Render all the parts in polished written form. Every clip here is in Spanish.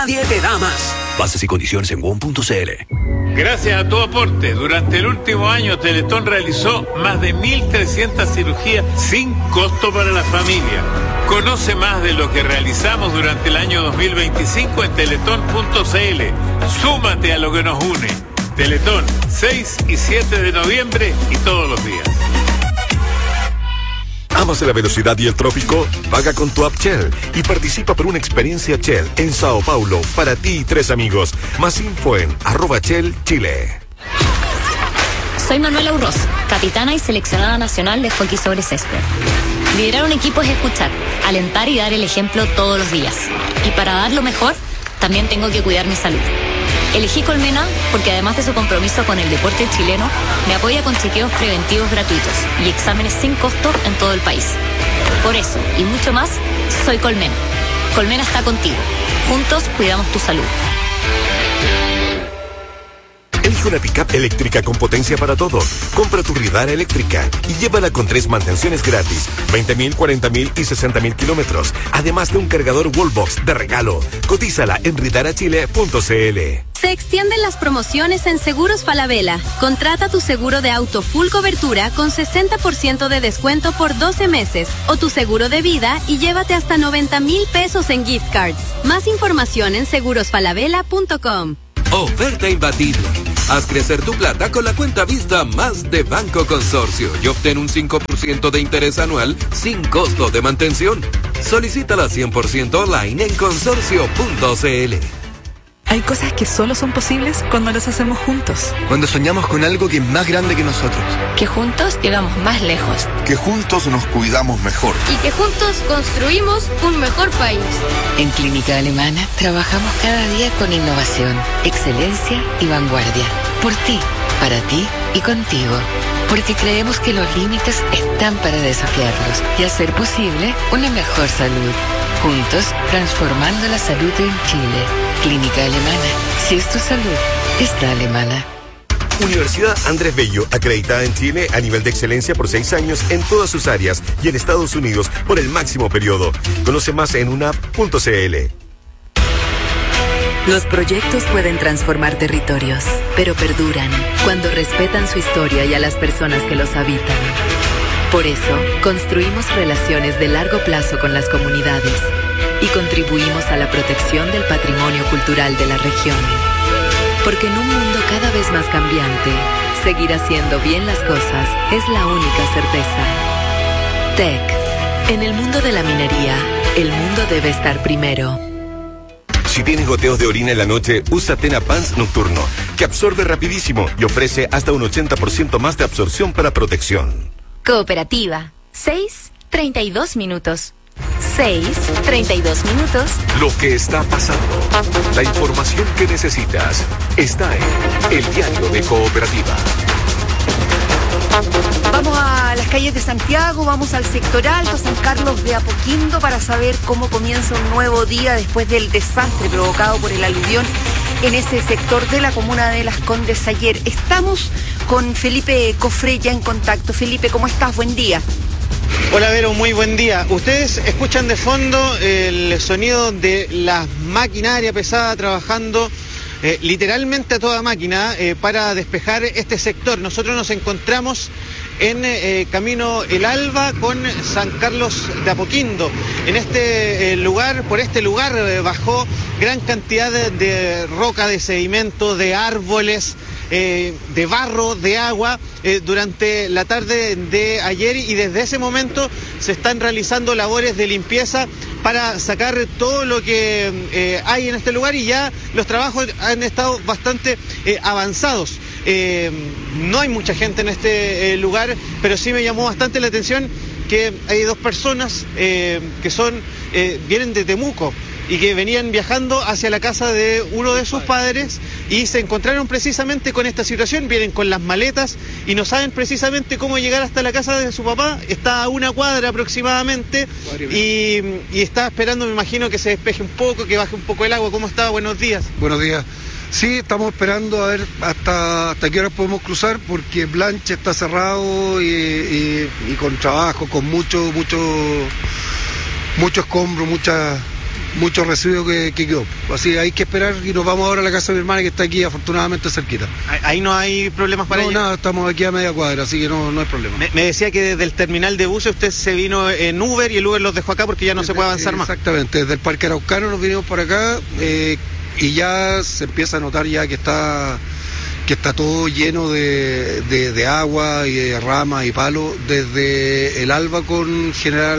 nadie te da más. Bases y condiciones en WOM.cl. Gracias a tu aporte, durante el último año Teletón realizó más de 1.300 cirugías sin costo para la familia. Conoce más de lo que realizamos durante el año 2025 en teletón.cl. Súmate a lo que nos une. Teletón, 6 y 7 de noviembre y todos los días. ¿Amas la velocidad y el trópico? Paga con tu app Shell y participa por una experiencia Shell en Sao Paulo para ti y 3 amigos. Más info en @Shell Chile. Soy Manuela Urroz, capitana y seleccionada nacional de hockey sobre césped. Liderar un equipo es escuchar, alentar y dar el ejemplo todos los días. Y para dar lo mejor, también tengo que cuidar mi salud. Elegí Colmena porque además de su compromiso con el deporte chileno, me apoya con chequeos preventivos gratuitos y exámenes sin costo en todo el país. Por eso, y mucho más, soy Colmena. Colmena está contigo. Juntos cuidamos tu salud. Elige una pick-up eléctrica con potencia para todo. Compra tu Ridara eléctrica y llévala con 3 mantenciones gratis, 20.000, 40.000 y 60.000 kilómetros, además de un cargador Wallbox de regalo. Cotízala en ridarachile.cl. Se extienden las promociones en Seguros Falabella. Contrata tu seguro de auto full cobertura con 60% de descuento por 12 meses o tu seguro de vida y llévate hasta 90.000 pesos en gift cards. Más información en segurosfalabella.com. Oferta imbatible. Haz crecer tu plata con la cuenta Vista Más de Banco Consorcio y obtén un 5% de interés anual sin costo de mantención. Solicítala 100% online en consorcio.cl. Hay cosas que solo son posibles cuando las hacemos juntos. Cuando soñamos con algo que es más grande que nosotros. Que juntos llegamos más lejos. Que juntos nos cuidamos mejor. Y que juntos construimos un mejor país. En Clínica Alemana trabajamos cada día con innovación, excelencia y vanguardia. Por ti, para ti y contigo. Porque creemos que los límites están para desafiarlos y hacer posible una mejor salud. Juntos, transformando la salud en Chile. Clínica Alemana. Si es tu salud, está alemana. Universidad Andrés Bello, acreditada en Chile a nivel de excelencia por 6 años en todas sus áreas y en Estados Unidos por el máximo periodo. Conoce más en unap.cl. Los proyectos pueden transformar territorios, pero perduran cuando respetan su historia y a las personas que los habitan. Por eso, construimos relaciones de largo plazo con las comunidades y contribuimos a la protección del patrimonio cultural de la región. Porque en un mundo cada vez más cambiante, seguir haciendo bien las cosas es la única certeza. TEC. En el mundo de la minería, el mundo debe estar primero. Si tienes goteos de orina en la noche, usa Tena Pants Nocturno, que absorbe rapidísimo y ofrece hasta un 80% más de absorción para protección. Cooperativa. 6:32 minutos. 6:32 minutos. Lo que está pasando. La información que necesitas está en El Diario de Cooperativa. Vamos a las calles de Santiago, vamos al sector alto, San Carlos de Apoquindo, para saber cómo comienza un nuevo día después del desastre provocado por el aluvión en ese sector de la comuna de Las Condes ayer. Estamos con Felipe Cofré ya en contacto. Felipe, ¿cómo estás? Buen día. Hola Vero, muy buen día. Ustedes escuchan de fondo el sonido de la maquinaria pesada trabajando literalmente a toda máquina para despejar este sector. Nosotros nos encontramos en Camino El Alba con San Carlos de Apoquindo. En este lugar, por este lugar bajó gran cantidad de roca, de sedimento, de árboles, de barro, de agua durante la tarde de ayer, y desde ese momento se están realizando labores de limpieza para sacar todo lo que hay en este lugar, y ya los trabajos han estado bastante avanzados. No hay mucha gente en este lugar, pero sí me llamó bastante la atención que hay 2 personas que vienen de Temuco y que venían viajando hacia la casa de uno de sus padres y se encontraron precisamente con esta situación. Vienen con las maletas y no saben precisamente cómo llegar hasta la casa de su papá. Está a 1 cuadra aproximadamente y está esperando, me imagino, que se despeje un poco, que baje un poco el agua. ¿Cómo está? Buenos días. Buenos días. Sí, estamos esperando a ver hasta qué horas podemos cruzar, porque Blanche está cerrado y con trabajo, con mucho escombro, mucho residuo que quedó. Así hay que esperar y nos vamos ahora a la casa de mi hermana que está aquí afortunadamente cerquita. Ahí no hay problemas para No, ella. nada, estamos aquí a media cuadra, así que no hay problema. Me decía que desde el terminal de buses usted se vino en Uber y el Uber los dejó acá porque ya no se puede avanzar más. Exactamente, desde el Parque Araucano nos vinimos para acá y ya se empieza a notar ya que está todo lleno de agua y de ramas y palos desde el Alba con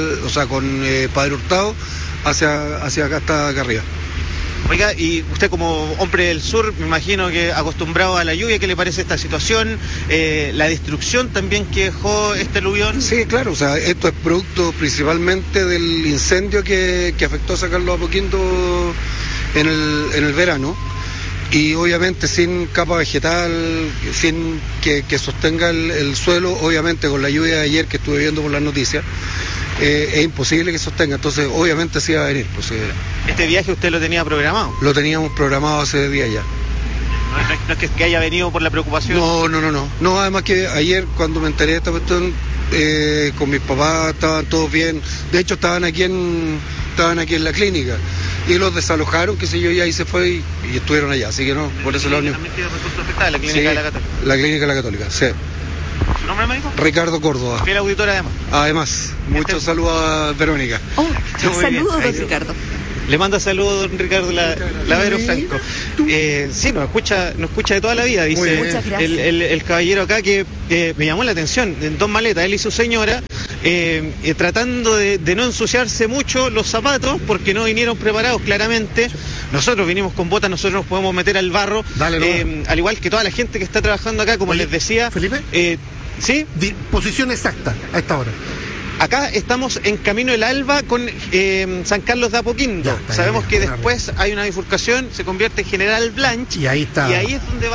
Padre Hurtado hacia acá arriba. Oiga, y usted como hombre del sur, me imagino que acostumbrado a la lluvia, ¿qué le parece esta situación? La destrucción también que dejó este aluvión. Sí, claro, esto es producto principalmente del incendio que afectó a San Carlos de Apoquindo en el verano. Y obviamente sin capa vegetal, sin que sostenga el suelo, obviamente con la lluvia de ayer que estuve viendo por las noticias, es imposible que sostenga, entonces obviamente sí va a venir. Pues, ¿Este viaje usted lo tenía programado? Lo teníamos programado hace días ya. No es que haya venido por la preocupación. No, además que ayer cuando me enteré de esta cuestión, con mis papás estaban todos bien, de hecho estaban aquí en la clínica y los desalojaron, qué sé yo, y ahí se fue y estuvieron allá, así que no, por eso la unión. La clínica de la Católica. La clínica de la Católica, sí. ¿Su nombre, médico? Ricardo Córdoba. Fiel auditor además. Además, muchos saludos a Verónica. Saludos, don Ricardo. Le manda saludos don Ricardo Lavero Franco. Sí, nos escucha de toda la vida, dice el caballero acá, que me llamó la atención, en dos maletas, él y su señora, tratando de no ensuciarse mucho los zapatos, porque no vinieron preparados claramente. Nosotros vinimos con botas, nosotros nos podemos meter al barro, al igual que toda la gente que está trabajando acá, como les decía. Felipe, ¿sí? Posición exacta a esta hora. Acá estamos en Camino del Alba con San Carlos de Apoquindo. Sabemos que después hay una bifurcación, se convierte en General Blanch. Y ahí está. Y ahí es donde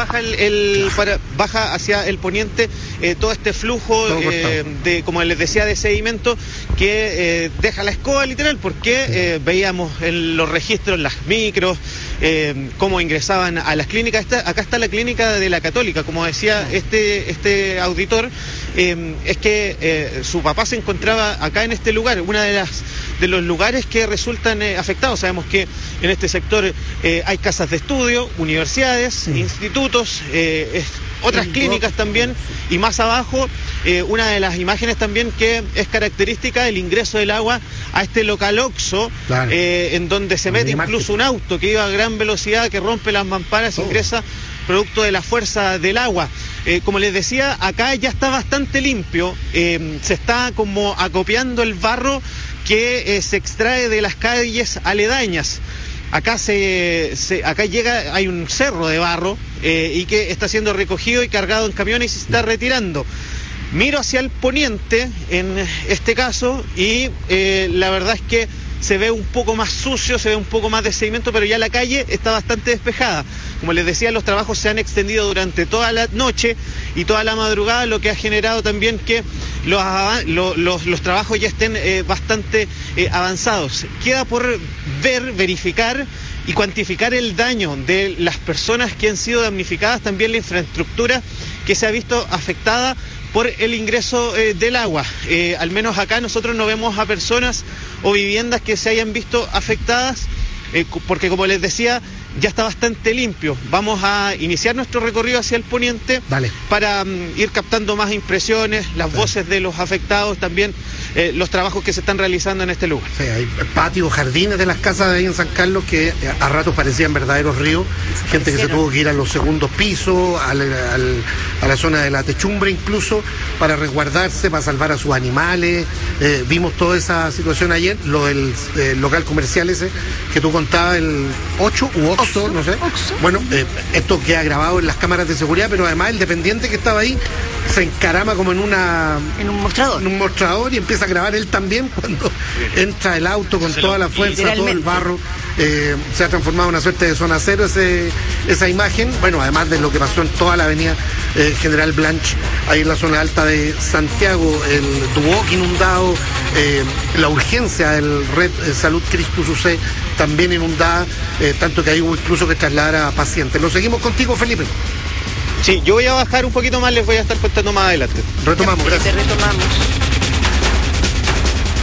baja hacia el poniente todo este flujo como les decía, de sedimento que deja la escoba literal, porque veíamos en los registros las micros, cómo ingresaban a las clínicas. Acá está la clínica de la Católica, como decía este auditor, es que su papá se encontraba acá en este lugar, una de los lugares que resultan afectados. Sabemos que en este sector hay casas de estudio, universidades, institutos, otras clínicas también, y más abajo una de las imágenes también que es característica del ingreso del agua a este local Oxxo, en donde se mete incluso un auto que iba a gran velocidad, que rompe las mamparas, ingresa producto de la fuerza del agua. Como les decía, acá ya está bastante limpio, se está como acopiando el barro que se extrae de las calles aledañas. Acá hay un cerro de barro y que está siendo recogido y cargado en camiones y se está retirando. Miro hacia el poniente en este caso y la verdad es que se ve un poco más sucio, se ve un poco más de sedimento, pero ya la calle está bastante despejada. Como les decía, los trabajos se han extendido durante toda la noche y toda la madrugada, lo que ha generado también que los trabajos ya estén bastante avanzados. Queda por verificar y cuantificar el daño de las personas que han sido damnificadas, también la infraestructura que se ha visto afectada por el ingreso del agua. Al menos acá nosotros no vemos a personas o viviendas que se hayan visto afectadas, porque como les decía, ya está bastante limpio. Vamos a iniciar nuestro recorrido hacia el poniente para ir captando más impresiones, las voces de los afectados, también los trabajos que se están realizando en este lugar. Sí, hay patios, jardines de las casas de ahí en San Carlos que a ratos parecían verdaderos ríos, gente que se tuvo que ir a los segundos pisos, a la zona de la techumbre incluso, para resguardarse, para salvar a sus animales. Vimos toda esa situación ayer, lo del local comercial ese que tú contabas, el 8 u Oxxo, no sé. Oxxo. Bueno, esto queda grabado en las cámaras de seguridad, pero además el dependiente que estaba ahí se encarama como en un mostrador y empieza a grabar él también cuando entra el auto con toda la fuerza, todo el barro. Se ha transformado en una suerte de zona cero esa imagen. Bueno, además de lo que pasó en toda la avenida General Blanch, ahí en la zona alta de Santiago, el Duoc inundado, la urgencia del Red Salud Cristus UC también inundada, tanto que ahí hubo incluso que trasladar a pacientes. Lo seguimos contigo, Felipe. Sí, yo voy a bajar un poquito más, les voy a estar contando más adelante. Retomamos, gracias. Retomamos.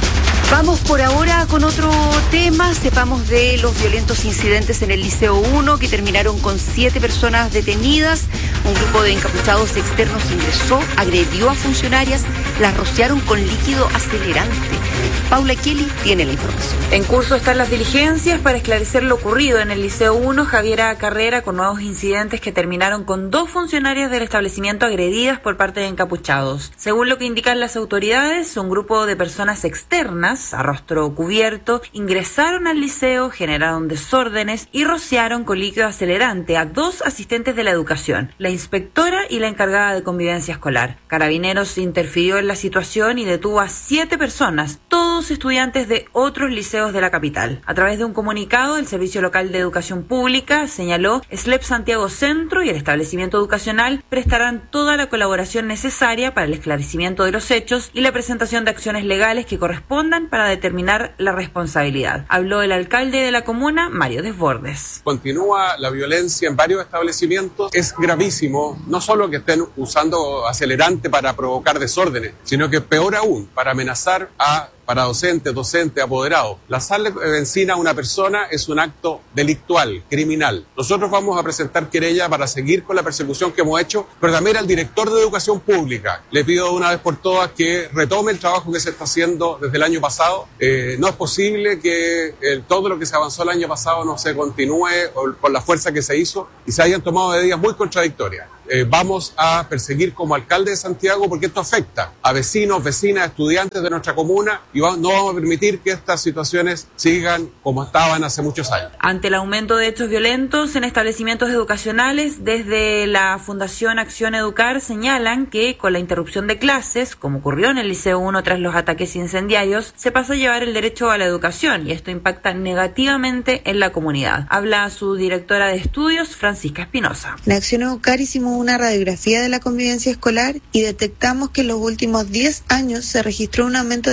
Vamos por ahora con otro tema. Sepamos de los violentos incidentes en el Liceo 1 que terminaron con 7 personas detenidas. Un grupo de encapuchados externos ingresó, agredió a funcionarias, las rociaron con líquido acelerante. Paula Kelly tiene la información. En curso están las diligencias para esclarecer lo ocurrido en el Liceo 1 Javiera Carrera, con nuevos incidentes que terminaron con 2 funcionarias del establecimiento agredidas por parte de encapuchados. Según lo que indican las autoridades, un grupo de personas externas, a rostro cubierto, ingresaron al liceo, generaron desórdenes y rociaron con líquido acelerante a 2 asistentes de la educación, la inspectora y la encargada de convivencia escolar. Carabineros interfirió en la situación y detuvo a 7 personas, todos estudiantes de otros liceos de la capital. A través de un comunicado, el Servicio Local de Educación Pública señaló: SLEP Santiago Centro y el establecimiento educacional prestarán toda la colaboración necesaria para el esclarecimiento de los hechos y la presentación de acciones legales que correspondan para determinar la responsabilidad. Habló el alcalde de la comuna, Mario Desbordes. Continúa la violencia en varios establecimientos. Es gravísimo, no solo que estén usando acelerante para provocar desórdenes, sino que peor aún, para amenazar para docentes, apoderados. Lanzarle benzina a una persona es un acto delictual, criminal. Nosotros vamos a presentar querella para seguir con la persecución que hemos hecho, pero también al director de Educación Pública. Le pido de una vez por todas que retome el trabajo que se está haciendo desde el año pasado. No es posible que todo lo que se avanzó el año pasado no se continúe con la fuerza que se hizo y se hayan tomado medidas muy contradictorias. Vamos a perseguir como alcalde de Santiago porque esto afecta a vecinos, vecinas, estudiantes de nuestra comuna y no vamos a permitir que estas situaciones sigan como estaban hace muchos años. Ante el aumento de hechos violentos en establecimientos educacionales, desde la Fundación Acción Educar señalan que con la interrupción de clases, como ocurrió en el Liceo 1 tras los ataques incendiarios, se pasa a llevar el derecho a la educación y esto impacta negativamente en la comunidad. Habla su directora de estudios, Francisca Espinosa. En Acción Educar hicimos una radiografía de la convivencia escolar y detectamos que en los últimos 10 años se registró un aumento de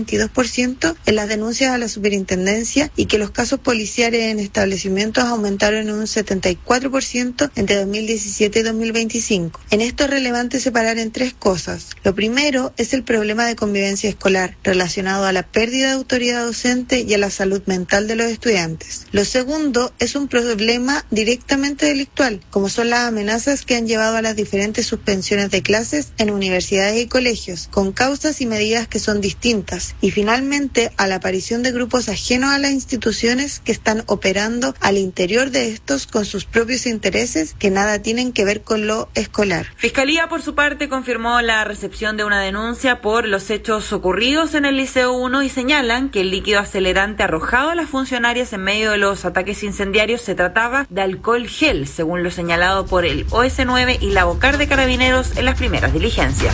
122% en las denuncias a la superintendencia y que los casos policiales en establecimientos aumentaron en un 74% entre 2017 y 2025. En esto es relevante separar en 3 cosas. Lo primero es el problema de convivencia escolar relacionado a la pérdida de autoridad docente y a la salud mental de los estudiantes. Lo segundo es un problema directamente delictual, como son las amenazas que han llevado a las diferentes suspensiones de clases en universidades y colegios, con causas y medidas que son distintas. Y finalmente, a la aparición de grupos ajenos a las instituciones que están operando al interior de estos con sus propios intereses que nada tienen que ver con lo escolar. Fiscalía, por su parte, confirmó la recepción de una denuncia por los hechos ocurridos en el Liceo 1 y señalan que el líquido acelerante arrojado a las funcionarias en medio de los ataques incendiarios se trataba de alcohol gel, según lo señalado por el OS9 y la Bocar de Carabineros en las primeras diligencias.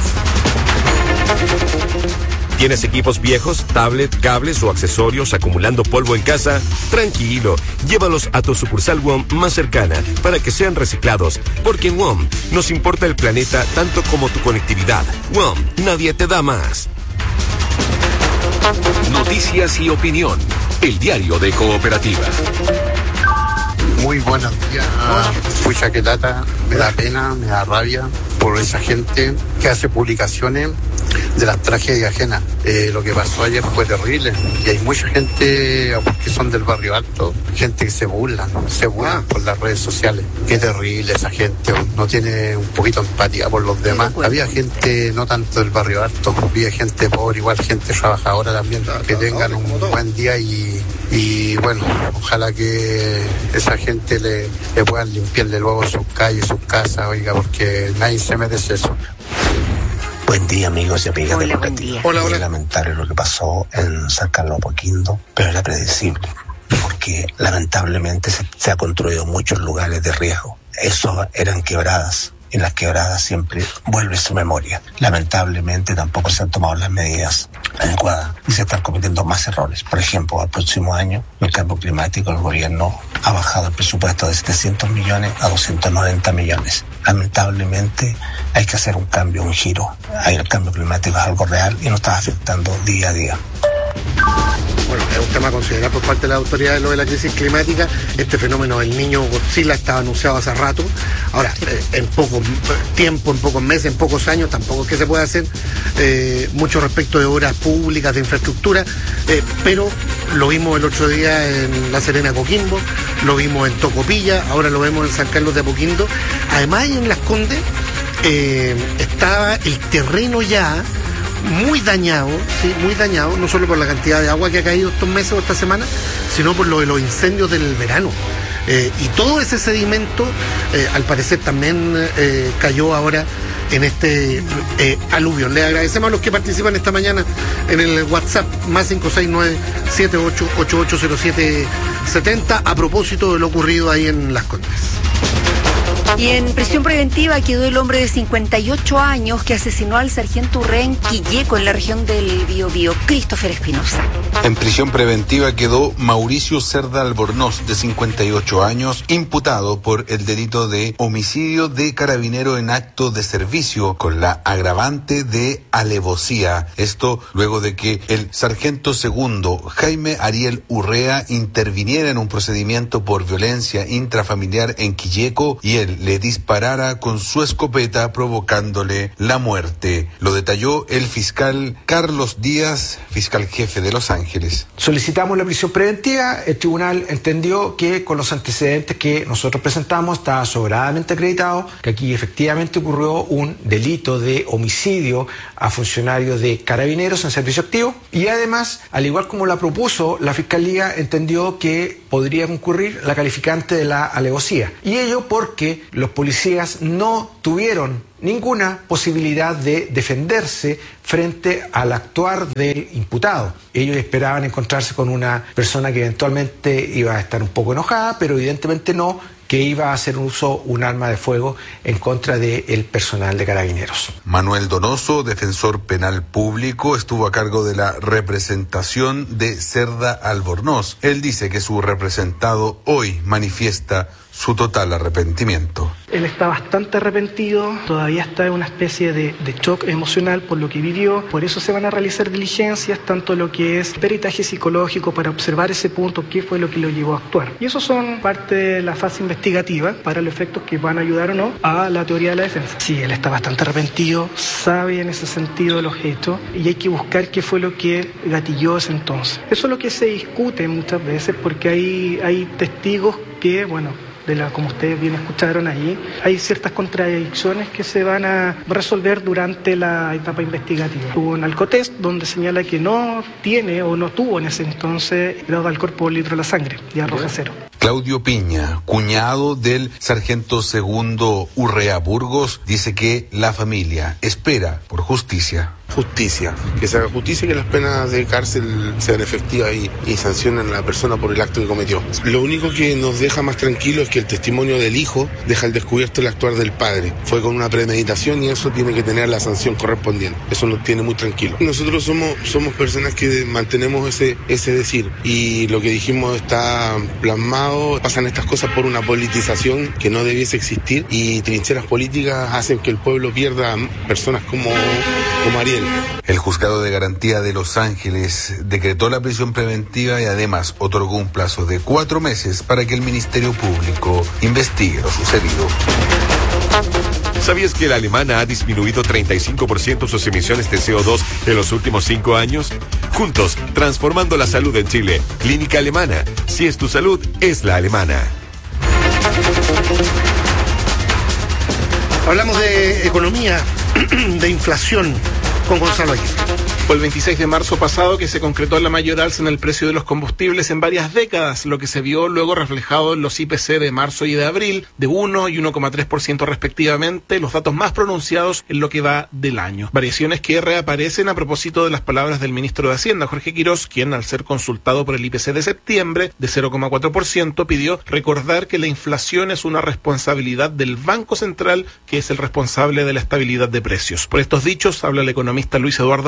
¿Tienes equipos viejos, tablet, cables o accesorios acumulando polvo en casa? Tranquilo, llévalos a tu sucursal WOM más cercana para que sean reciclados, porque en WOM nos importa el planeta tanto como tu conectividad. WOM, nadie te da más. Noticias y opinión, el diario de Cooperativa. Muy buenos días. Pucha, que lata, me da pena, me da rabia por esa gente que hace publicaciones de las tragedias ajenas. Lo que pasó ayer fue terrible y hay mucha gente que son del barrio alto, gente que se burlan por las redes sociales. Qué terrible esa gente, no tiene un poquito de empatía por los demás. Había gente no tanto del barrio alto, había gente pobre, igual gente trabajadora también, que tengan un buen día y bueno, ojalá que esa gente le puedan limpiarle luego sus calles, sus casas, oiga, porque nadie se merece eso. Buen día, amigos y amigas de Cooperativa. Hola. Es lamentable lo que pasó en San Carlos Apoquindo, pero era predecible, porque lamentablemente se ha construido muchos lugares de riesgo. Esos eran quebradas. En las quebradas siempre vuelve su memoria. Lamentablemente tampoco se han tomado las medidas adecuadas y se están cometiendo más errores. Por ejemplo, al próximo año, el cambio climático, el gobierno ha bajado el presupuesto de 700 millones a 290 millones. Lamentablemente hay que hacer un cambio, un giro. El cambio climático es algo real y nos está afectando día a día. bueno, es un tema a considerar por parte de las autoridades lo de la crisis climática. Este fenómeno del Niño Godzilla estaba anunciado hace rato. Ahora, en poco tiempo, en pocos meses, en pocos años, tampoco es que se pueda hacer mucho respecto de obras públicas, de infraestructura, pero lo vimos el otro día en La Serena, Coquimbo, lo vimos en Tocopilla, ahora lo vemos en San Carlos de Apoquindo. Además, en Las Condes estaba el terreno ya muy dañado, sí, muy dañado, no solo por la cantidad de agua que ha caído estos meses o esta semana, sino por lo de los incendios del verano. Y todo ese sedimento, al parecer, también cayó ahora en este aluvión. Les agradecemos a los que participan esta mañana en el WhatsApp más 569-78880770 a propósito de lo ocurrido ahí en Las Condes. Y en prisión preventiva quedó el hombre de 58 años que asesinó al sargento Urrea en Quilleco, en la región del Biobío, Christopher Espinosa. En prisión preventiva quedó Mauricio Cerda Albornoz, de 58 años, imputado por el delito de homicidio de carabinero en acto de servicio con la agravante de alevosía. Esto luego de que el sargento segundo Jaime Ariel Urrea interviniera en un procedimiento por violencia intrafamiliar en Quilleco y él le disparara con su escopeta provocándole la muerte. Lo detalló el fiscal Carlos Díaz, fiscal jefe de Los Ángeles. Solicitamos la prisión preventiva, el tribunal entendió que con los antecedentes que nosotros presentamos estaba sobradamente acreditado que aquí efectivamente ocurrió un delito de homicidio a funcionarios de carabineros en servicio activo y además, al igual como la propuso la fiscalía, entendió que podría concurrir la calificante de la alevosía, y ello porque los policías no tuvieron ninguna posibilidad de defenderse frente al actuar del imputado. Ellos esperaban encontrarse con una persona que eventualmente iba a estar un poco enojada, pero evidentemente no, que iba a hacer uso un arma de fuego en contra del personal de carabineros. Manuel Donoso, defensor penal público, estuvo a cargo de la representación de Cerda Albornoz. Él dice que su representado hoy manifiesta su total arrepentimiento. Él está bastante arrepentido, todavía está en una especie de shock emocional por lo que vivió, por eso se van a realizar diligencias, tanto lo que es peritaje psicológico para observar ese punto, qué fue lo que lo llevó a actuar. Y eso son parte de la fase investigativa para los efectos que van a ayudar o no a la teoría de la defensa. Sí, él está bastante arrepentido, sabe en ese sentido los hechos y hay que buscar qué fue lo que gatilló ese entonces. Eso es lo que se discute muchas veces porque hay testigos que, como ustedes bien escucharon ahí, hay ciertas contradicciones que se van a resolver durante la etapa investigativa. Hubo un alcotest donde señala que no tiene o no tuvo en ese entonces grado de alcohol por litro de la sangre y arroja 0. Claudio Piña, cuñado del sargento segundo Urrea Burgos, dice que la familia espera por justicia. Que se haga justicia y que las penas de cárcel sean efectivas y sancionen a la persona por el acto que cometió. Lo único que nos deja más tranquilos es que el testimonio del hijo deja al descubierto el actuar del padre. Fue con una premeditación y eso tiene que tener la sanción correspondiente. Eso nos tiene muy tranquilos. Nosotros somos personas que mantenemos ese decir y lo que dijimos está plasmado. Pasan estas cosas por una politización que no debiese existir y trincheras políticas hacen que el pueblo pierda personas como Ariel. El Juzgado de Garantía de Los Ángeles decretó la prisión preventiva y además otorgó un plazo de 4 meses para que el Ministerio Público investigue lo sucedido. ¿Sabías que la alemana ha disminuido 35% sus emisiones de CO2 en los últimos 5 años? Juntos, transformando la salud en Chile. Clínica Alemana. Si es tu salud, es la alemana. Hablamos de economía, de inflación, con Gonzalo Aguirre. Fue el 26 de marzo pasado que se concretó la mayor alza en el precio de los combustibles en varias décadas, lo que se vio luego reflejado en los IPC de marzo y de abril, de 1 y 1,3% respectivamente, los datos más pronunciados en lo que va del año. Variaciones que reaparecen a propósito de las palabras del ministro de Hacienda, Jorge Quirós, quien al ser consultado por el IPC de septiembre, de 0,4%, pidió recordar que la inflación es una responsabilidad del Banco Central, que es el responsable de la estabilidad de precios. Por estos dichos habla el economista Luis Eduardo Escobar,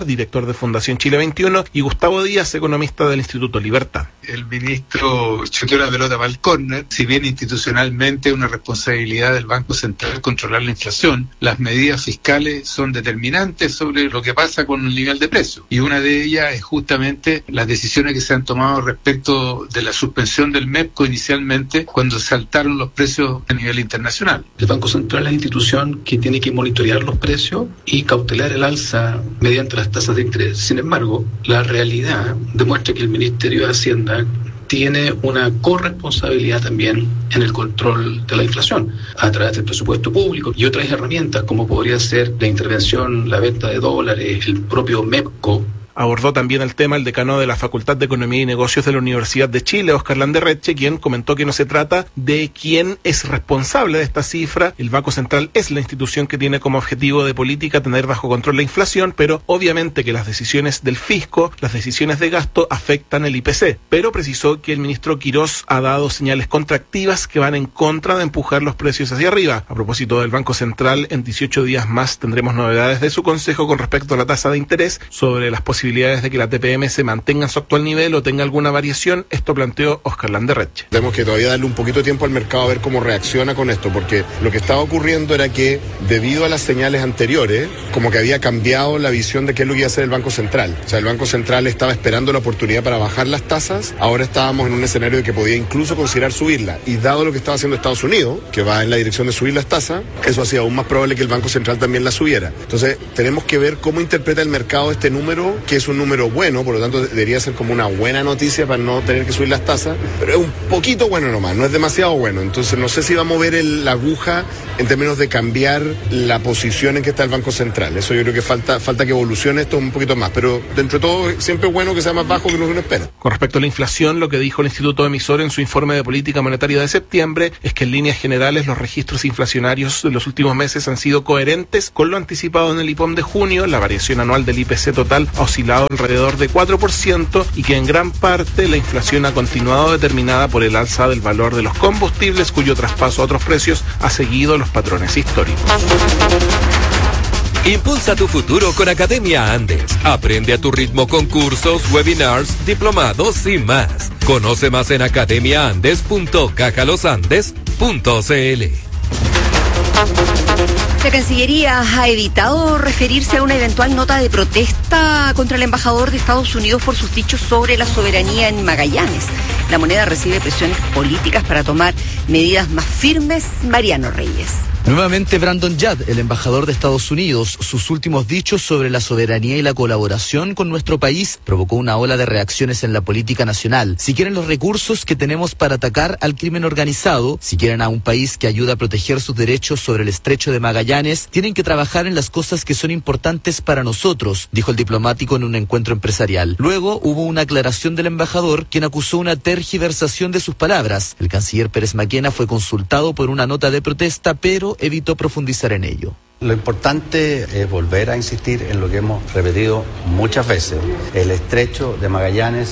director de Fundación Chile 21, y Gustavo Díaz, economista del Instituto Libertad. El ministro chuteó la pelota para el córner. Si bien institucionalmente es una responsabilidad del Banco Central controlar la inflación, las medidas fiscales son determinantes sobre lo que pasa con el nivel de precios. Y una de ellas es justamente las decisiones que se han tomado respecto de la suspensión del MEPCO inicialmente cuando saltaron los precios a nivel internacional. El Banco Central es la institución que tiene que monitorear los precios y cautelar el alza mediante las tasas de interés. Sin embargo, la realidad demuestra que el Ministerio de Hacienda tiene una corresponsabilidad también en el control de la inflación a través del presupuesto público y otras herramientas como podría ser la intervención, la venta de dólares, el propio MEPCO. Abordó también el tema el decano de la Facultad de Economía y Negocios de la Universidad de Chile, Óscar Landerreche, quien comentó que no se trata de quién es responsable de esta cifra. El Banco Central es la institución que tiene como objetivo de política tener bajo control la inflación, pero obviamente que las decisiones del fisco, las decisiones de gasto afectan el IPC. Pero precisó que el ministro Quirós ha dado señales contractivas que van en contra de empujar los precios hacia arriba. A propósito del Banco Central, en 18 días más tendremos novedades de su consejo con respecto a la tasa de interés, sobre las posibilidades de que la TPM se mantenga en su actual nivel o tenga alguna variación. Esto planteó Óscar Landerreche. Tenemos que todavía darle un poquito de tiempo al mercado a ver cómo reacciona con esto, porque lo que estaba ocurriendo era que debido a las señales anteriores, como que había cambiado la visión de qué es lo que iba a hacer el Banco Central. O sea, el Banco Central estaba esperando la oportunidad para bajar las tasas, ahora estábamos en un escenario de que podía incluso considerar subirla, y dado lo que estaba haciendo Estados Unidos, que va en la dirección de subir las tasas, eso hacía aún más probable que el Banco Central también la subiera. Entonces, tenemos que ver cómo interpreta el mercado este número, que es un número bueno, por lo tanto debería ser como una buena noticia para no tener que subir las tasas, pero es un poquito bueno nomás, no es demasiado bueno. Entonces no sé si va a mover la aguja en términos de cambiar la posición en que está el Banco Central. Eso yo creo que falta que evolucione esto un poquito más, pero dentro de todo siempre es bueno que sea más bajo que lo que uno espera. Con respecto a la inflación, lo que dijo el Instituto Emisor en su informe de política monetaria de septiembre es que en líneas generales los registros inflacionarios de los últimos meses han sido coherentes con lo anticipado en el IPOM de junio. La variación anual del IPC total ha oscilado alrededor de 4% y que en gran parte la inflación ha continuado determinada por el alza del valor de los combustibles, cuyo traspaso a otros precios ha seguido los patrones históricos. Impulsa tu futuro con Academia Andes. Aprende a tu ritmo con cursos, webinars, diplomados y más. Conoce más en academiaandes.cacalosandes.cl. La Cancillería ha evitado referirse a una eventual nota de protesta contra el embajador de Estados Unidos por sus dichos sobre la soberanía en Magallanes. La moneda recibe presiones políticas para tomar medidas más firmes. Mariano Reyes. Nuevamente Brandon Judd, el embajador de Estados Unidos, sus últimos dichos sobre la soberanía y la colaboración con nuestro país provocó una ola de reacciones en la política nacional. Si quieren los recursos que tenemos para atacar al crimen organizado, si quieren a un país que ayuda a proteger sus derechos sobre el estrecho de Magallanes, tienen que trabajar en las cosas que son importantes para nosotros, dijo el diplomático en un encuentro empresarial. Luego hubo una aclaración del embajador, quien acusó una tergiversación de sus palabras. El canciller Pérez Maquena fue consultado por una nota de protesta, pero evitó profundizar en ello. Lo importante es volver a insistir en lo que hemos repetido muchas veces. El estrecho de Magallanes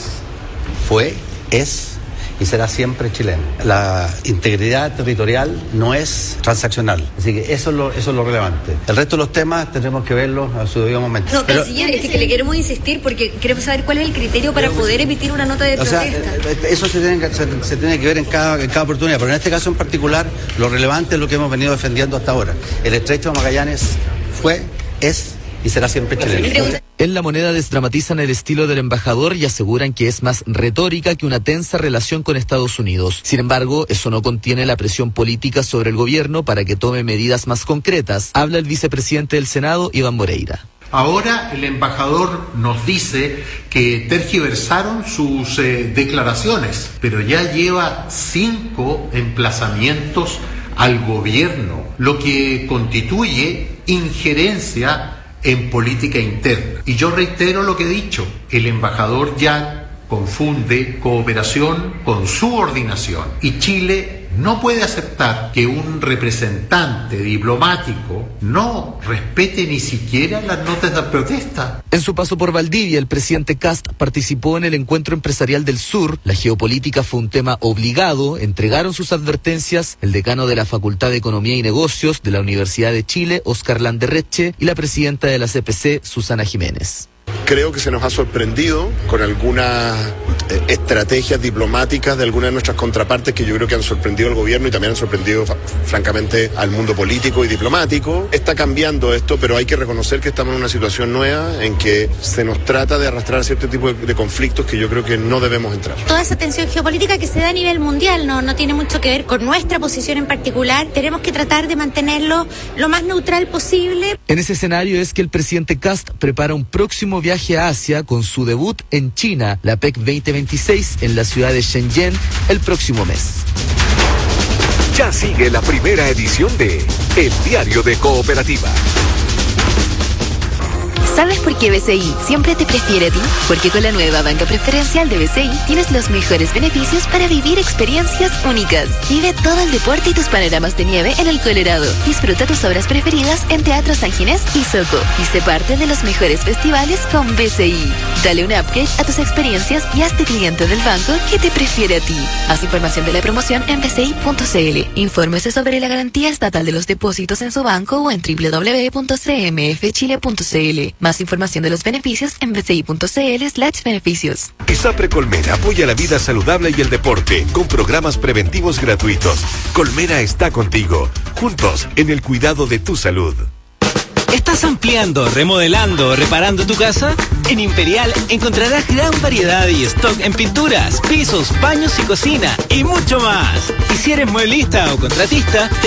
fue, es y será siempre chileno. La integridad territorial no es transaccional, así que eso es lo relevante. El resto de los temas tendremos que verlos a su debido momento. No, canciller, es que le queremos insistir porque queremos saber cuál es el criterio para poder emitir una nota de protesta. Eso se tiene que ver en cada oportunidad, pero en este caso en particular lo relevante es lo que hemos venido defendiendo hasta ahora. El estrecho de Magallanes fue, es y será siempre chileno. En La Moneda desdramatizan el estilo del embajador y aseguran que es más retórica que una tensa relación con Estados Unidos. Sin embargo, eso no contiene la presión política sobre el gobierno para que tome medidas más concretas. Habla el vicepresidente del Senado, Iván Moreira. Ahora el embajador nos dice que tergiversaron sus declaraciones, pero ya lleva 5 emplazamientos al gobierno, lo que constituye injerencia en política interna. Y yo reitero lo que he dicho, el embajador ya confunde cooperación con subordinación y Chile no puede aceptar que un representante diplomático no respete ni siquiera las notas de protesta. En su paso por Valdivia, el presidente Kast participó en el encuentro empresarial del sur. La geopolítica fue un tema obligado. Entregaron sus advertencias el decano de la Facultad de Economía y Negocios de la Universidad de Chile, Óscar Landerreche, y la presidenta de la CPC, Susana Jiménez. Creo que se nos ha sorprendido con algunas estrategias diplomáticas de algunas de nuestras contrapartes que yo creo que han sorprendido al gobierno y también han sorprendido francamente al mundo político y diplomático. Está cambiando esto, pero hay que reconocer que estamos en una situación nueva en que se nos trata de arrastrar a cierto tipo de conflictos que yo creo que no debemos entrar. Toda esa tensión geopolítica que se da a nivel mundial no tiene mucho que ver con nuestra posición en particular. Tenemos que tratar de mantenerlo lo más neutral posible. En ese escenario es que el presidente Kast prepara un próximo viaje a Asia con su debut en China, la PEC 2026, en la ciudad de Shenzhen el próximo mes. Ya sigue la primera edición de El Diario de Cooperativa. ¿Sabes por qué BCI siempre te prefiere a ti? Porque con la nueva banca preferencial de BCI tienes los mejores beneficios para vivir experiencias únicas. Vive todo el deporte y tus panoramas de nieve en el Colorado. Disfruta tus obras preferidas en Teatro San Ginés y Soco. Y sé parte de los mejores festivales con BCI. Dale un upgrade a tus experiencias y hazte cliente del banco que te prefiere a ti. Haz información de la promoción en bci.cl. Infórmese sobre la garantía estatal de los depósitos en su banco o en www.cmfchile.cl. Más información de los beneficios en bci.cl/beneficios. ISAPRE Colmena apoya la vida saludable y el deporte con programas preventivos gratuitos. Colmena está contigo, juntos en el cuidado de tu salud. ¿Estás ampliando, remodelando o reparando tu casa? En Imperial encontrarás gran variedad y stock en pinturas, pisos, baños y cocina y mucho más. Y si eres mueblista o contratista,